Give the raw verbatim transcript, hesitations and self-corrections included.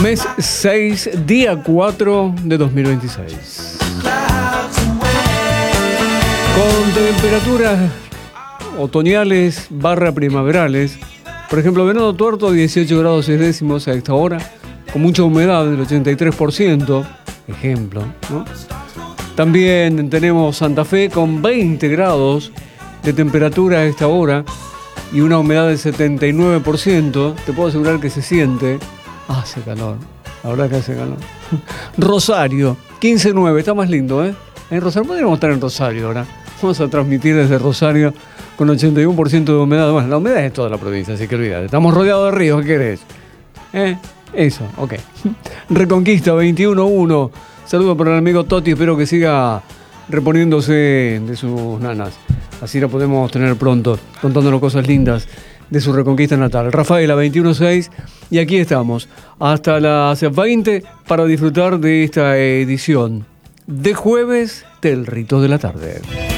Mes seis, día cuatro de dos mil veintiséis. Con temperaturas otoñales barra primaverales. Por ejemplo, Venado Tuerto, dieciocho grados seis décimos a esta hora, con mucha humedad del ochenta y tres por ciento. Ejemplo, ¿no? También tenemos Santa Fe con veinte grados de temperatura a esta hora y una humedad del setenta y nueve por ciento. Te puedo asegurar que se siente. Hace calor, la verdad que hace calor. Rosario, quince nueve, está más lindo, ¿eh? En Rosario, podríamos estar en Rosario ahora. Vamos a transmitir desde Rosario con ochenta y uno por ciento de humedad. Bueno, la humedad es toda la provincia, así que olvídate. Estamos rodeados de ríos, ¿qué querés? ¿Eh? Eso, ok. Reconquista veintiuno uno. Saludo para el amigo Toti, espero que siga reponiéndose de sus nanas. Así la podemos tener pronto, contándonos cosas lindas de su Reconquista natal. Rafaela veintiuno seis, y aquí estamos hasta las veinte para disfrutar de esta edición de jueves del Rito de la Tarde.